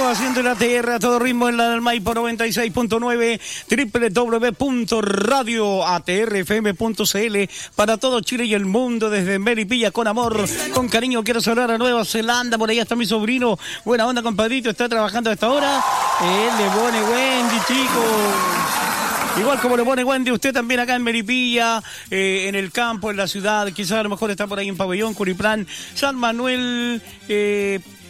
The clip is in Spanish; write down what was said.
Seguimos haciendo la tierra, todo ritmo en la del Maipo 96.9, www.radioatrfm.cl para todo Chile y el mundo desde Melipilla con amor, con cariño. Quiero saludar a Nueva Zelanda, por ahí está mi sobrino. Buena onda, compadrito, está trabajando a esta hora. Él le pone Wendy, chicos. Igual como le pone Wendy, usted también acá en Melipilla, en el campo, en la ciudad, quizás a lo mejor está por ahí en Pabellón, Curiplán, San Manuel,